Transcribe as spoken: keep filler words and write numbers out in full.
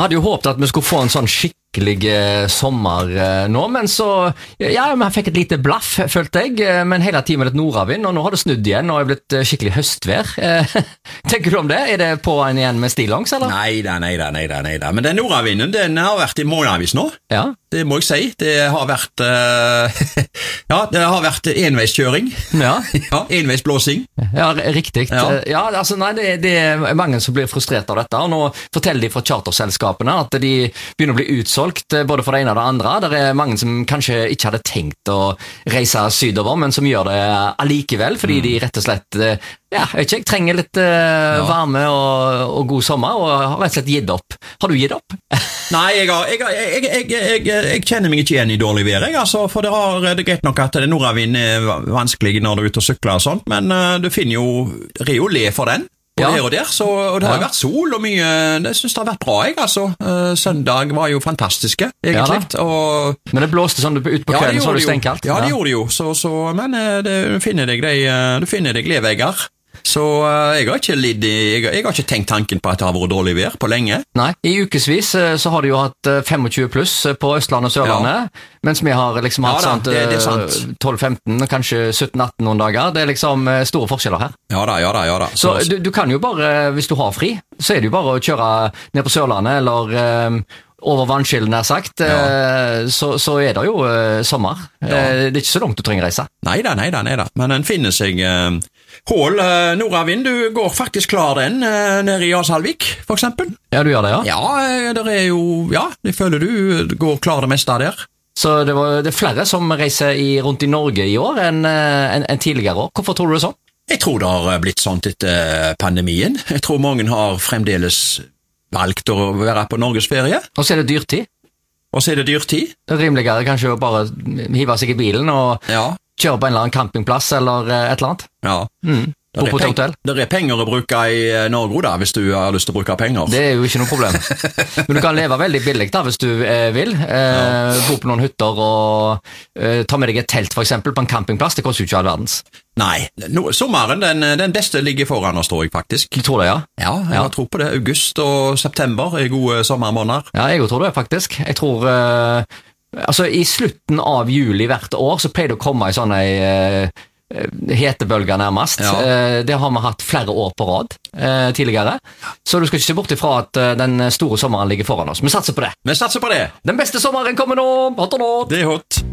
hadde jo håpet at vi skulle få en sånn skikkelig eh, sommer eh, nå, men så, ja, vi fikk et lite blaff, følte jeg, eh, men hele tiden med litt nordavind, og nå har det snudd igjen, og er blitt eh, skikkelig høstvær. Eh, tenker du om det? Er det på en igjen med stillongs, eller? Neida, neida, neida, neida. Men den nordavinden, den har vært i månedsvis nå. Ja. Det må jeg si. Det har vært, uh, ja, det har vært enveiskjøring. Ja. Ja, enveisblåsing. Ja, riktig. Ja. Ja, altså, nei, det, det er mange som blir frustrert av dette, og nå forteller de fra charterselskapene at de begynner å bli utsolgt, både for det ene og det andre. Det er mange som kanskje ikke hadde tenkt å reise sydover, men som gjør det allikevel, fordi mm. de rett og slett, ja, jeg vet ikke, jeg trenger litt uh, ja. varme og, og god sommer, og har rett og slett gitt opp. Har du gitt opp? Nei, jeg, har, jeg, jeg, jeg, jeg, jeg, jeg kjenner meg ikke igjen i dårlig vær, jeg, altså, for det, har, det er greit nok at nordavind er vanskelig når du er ute og sykler og sånt, men uh, du finner jo, det er jo le for den. Og, ja. og, der, så, og det har jo ja. vært sol og mye, det synes det har vært bra, jeg, altså. Uh, søndag var jo fantastiske, egentlig. Ja, og, men det blåste sånn ut på kvelden, ja, så var det stenkalt. Ja, det ja. gjorde det jo, så, så, men uh, det, du finner deg, de, du finner deg levegger. Så uh, jeg har ikke lidd i, jeg, jeg har ikke tenkt tanken på at det har vært dårlig vær på lenge. Nei, i ukesvis uh, så har de jo hatt uh, tjuefem pluss på Østlandet og Sørlandet, ja. mens vi har liksom hatt ja, sant, det, det sant. tolv femten, kanskje sytten atten noen dager. Det er liksom uh, store forskjeller her. Ja da, ja da, ja da. Så, så du, du kan jo bare, hvis du har fri, så er det jo bare å kjøre ned på Sørlandet, eller uh, over vannskillen er sagt, ja. så, så er det jo uh, sommer. Ja. Uh, det er ikke så langt du trenger reise. Neida, neida, neida. Men den finner seg... Uh Hål, uh, nordavind, du går faktisk klar den uh, nede i Asalvik, for eksempel. Ja, du gjør det, ja? Ja, det er jo, ja, det føler du går klar det meste der. Så det, var, det er flere som reiser i, rundt i Norge i år enn en, en tidligere år. Hvorfor tror du det er sånn? Jeg tror det har blitt sånn etter pandemien. Jeg tror mange har fremdeles valgt å være på norgesferie. Og så er det dyrtid. Og så er det dyrtid. Det er rimeligere kanskje å bare hive seg i bilen og... Ja. Kjøre på en eller annen campingplass eller et eller annet. Ja. Mm. Bo på et hotell. Det er penger å bruke i Norge da, hvis du har lyst til å bruke penger. Det er jo ikke noe problem. Men du kan leve veldig billig da, hvis du eh, vil. Eh, ja. Bo på noen hytter og eh, ta med deg et telt for eksempel på en campingplass. Det koster jo ikke all verdens. Nei, no, sommeren, den, den beste ligger foran oss, tror jeg faktisk. Du tror det, ja? Ja, jeg ja. tror på det. August og september er gode sommermåneder. Ja, jeg tror det faktisk. Jeg tror... Eh, Altså, i slutten av juli hvert år så pleier det å komme i sånne uh, hetebølger nærmest. Ja. Uh, det har vi hatt flere år på rad uh, tidligere. Så du skal ikke se bort ifra at uh, den store sommeren ligger foran oss. Vi satser på det. Vi satser på det. Den beste sommeren kommer nå. Hot or not. Det er hot.